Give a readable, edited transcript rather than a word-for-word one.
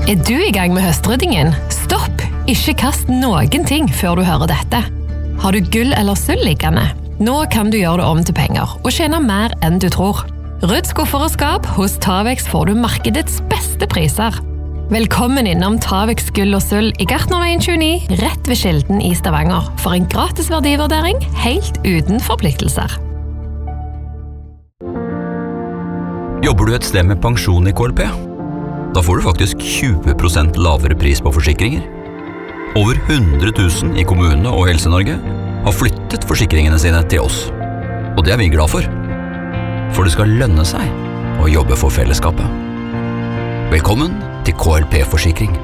Du I gang med høstryddingen? Stopp! Ikke kast noen ting før du hører dette. Har du gull eller sølv liggende? Nå kan du gjøre det om til penger og tjene mer enn du tror. Rydd skuffer og skap, hos Tavex får du markedets beste priser. Velkommen innom Tavex gull og sølv I Gartnerveien 29, rett ved Kilden I Stavanger, for en gratis verdivurdering helt uten forpliktelser. Jobber du et sted med pensjon I KLP? Da får du faktisk 20% lavere pris på forsikringer. Over 100 000 I kommunene og Helse-Norge har flyttet forsikringene sine til oss. Og det vi glad for. For det skal lønne seg å jobbe for fellesskapet. Velkommen til KLP Forsikring.